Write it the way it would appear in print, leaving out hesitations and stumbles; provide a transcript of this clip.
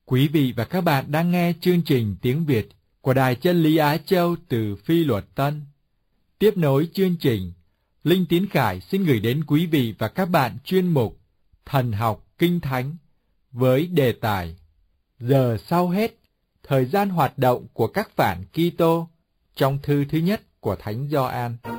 Quý vị và các bạn đang nghe chương trình tiếng Việt của Đài Chân Lý Á Châu từ Phi Luật Tân. Tiếp nối chương trình, Linh Tiến Khải xin gửi đến quý vị và các bạn chuyên mục Thần học Kinh Thánh với đề tài Giờ sau hết, thời gian hoạt động của các phản Kitô trong thư thứ nhất của Thánh Gioan.